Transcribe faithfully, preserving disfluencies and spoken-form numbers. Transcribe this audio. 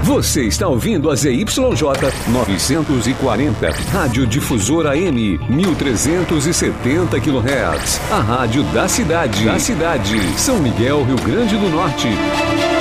Você está ouvindo a Z Y J novecentos e quarenta, Rádio Difusora A M, mil trezentos e setenta quilohertz. A rádio da cidade, da cidade, São Miguel, Rio Grande do Norte.